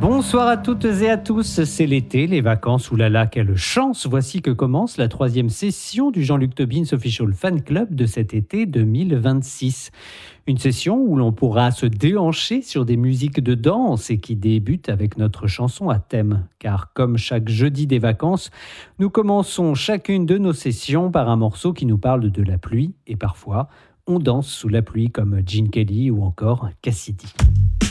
Bonsoir à toutes et à tous, c'est l'été, les vacances, oulala, quelle chance. Voici que commence la 3e session du Jean-Luc Tobin Official Fan Club de cet été 2026. Une session où l'on pourra se déhancher sur des musiques de danse et qui débute avec notre chanson à thème. Car comme chaque jeudi des vacances, nous commençons chacune de nos sessions par un morceau qui nous parle de la pluie et parfois on danse sous la pluie comme Gene Kelly ou encore Cassidy.